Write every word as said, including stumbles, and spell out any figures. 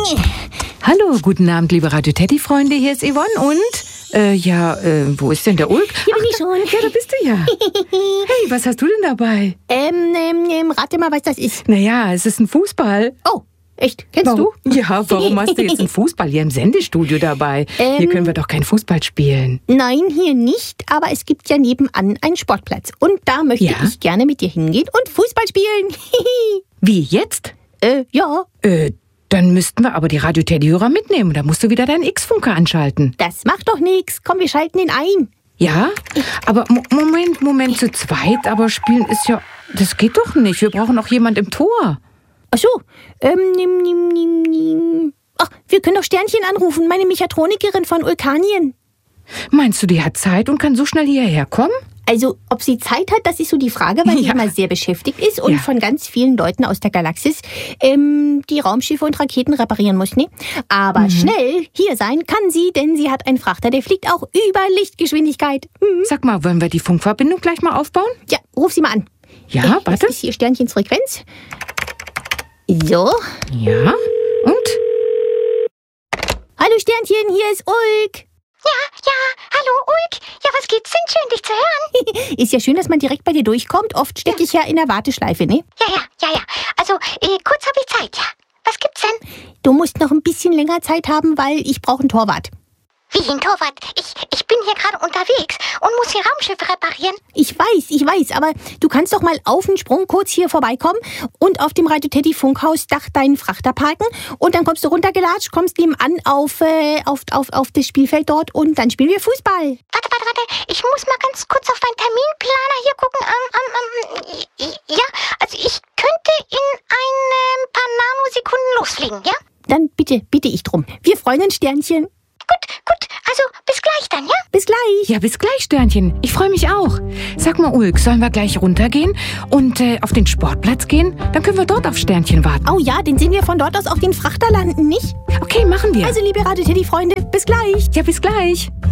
Hallo, guten Abend, liebe Radio Teddy-Freunde. Hier ist Yvonne und, äh, ja, äh, wo ist denn der Ulk? Hier bin ich schon. Ja, da bist du ja. Hey, was hast du denn dabei? Ähm, ähm, ähm, rate mal, was das ist. Naja, es ist ein Fußball. Oh, echt? Kennst Warum? du? Ja, warum hast du jetzt einen Fußball hier im Sendestudio dabei? Ähm, hier können wir doch kein Fußball spielen. Nein, hier nicht, aber es gibt ja nebenan einen Sportplatz. Und da möchte Ja? ich gerne mit dir hingehen und Fußball spielen. Wie, jetzt? äh, ja, Äh, dann müssten wir aber die Radio Teddy-Hörer mitnehmen. Da musst du wieder deinen X-Funker anschalten. das macht doch nichts. Komm, wir schalten ihn ein. Ja? Aber Mo- Moment, Moment, zu zweit, aber spielen ist ja... Das geht doch nicht. Wir brauchen auch jemand im Tor. Ach so, ähm, nimm, nimm, nimm, nimm. Ach, wir können doch Sternchen anrufen, meine Mechatronikerin von Ulkanien. Meinst du, die hat Zeit und kann so schnell hierher kommen? Also, ob sie Zeit hat, das ist so die Frage, weil sie Ja. immer sehr beschäftigt ist und Ja. von ganz vielen Leuten aus der Galaxis ähm, die Raumschiffe und Raketen reparieren muss, ne? Aber Mhm. schnell hier sein kann sie, denn sie hat einen Frachter, der fliegt auch über Lichtgeschwindigkeit. Mhm. Sag mal, wollen wir die Funkverbindung gleich mal aufbauen? Ja, ruf sie mal an. Ja, Äh, warte. Das ist hier Sternchens Frequenz. So. Ja? Und? Hallo Sternchen, hier ist Ulk. Ja, ja, hallo Ulk. Ja, was gibt's denn? Schön, dich zu hören. Ist ja schön, dass man direkt bei dir durchkommt. Oft stecke ich ja in der Warteschleife, ne? Ja, ja, ja, ja. Also, äh, kurz habe ich Zeit, ja. Was gibt's denn? Du musst noch ein bisschen länger Zeit haben, weil ich brauche einen Torwart. Wie ein Torwart. Ich, ich bin hier gerade unterwegs und muss hier Raumschiffe reparieren. Ich weiß, ich weiß, aber du kannst doch mal auf den Sprung kurz hier vorbeikommen und auf dem Radio Teddy Funkhausdach deinen Frachter parken und dann kommst du runtergelatscht, kommst nebenan auf, äh, auf, auf, auf das Spielfeld dort und dann spielen wir Fußball. Warte, warte, warte. Ich muss mal ganz kurz auf meinen Terminplaner hier gucken. Ähm, ähm, ähm, ja, also ich könnte in ein paar Nanosekunden losfliegen, ja? Dann bitte, bitte ich drum. Wir freuen uns, Sternchen. Gut, gut. Also, bis gleich dann, ja? Bis gleich. Ja, bis gleich, Sternchen. Ich freue mich auch. Sag mal, Ulk, sollen wir gleich runtergehen und äh, auf den Sportplatz gehen? Dann können wir dort auf Sternchen warten. Oh ja, den sehen wir von dort aus auf den Frachter landen, nicht? Okay, machen wir. Also, liebe Radio Teddy Freunde, bis gleich. Ja, bis gleich.